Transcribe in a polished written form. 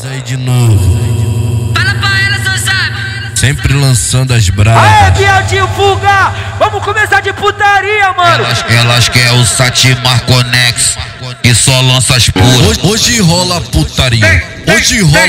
aí de novo. Fala pra ela, seu sabe. Sempre lançando as bravas. Aê, Bieltinho Fuga! Vamos começar de putaria, mano! Elas quer o Satimar Conex, que só lança as puras. Hoje rola putaria. Hoje rola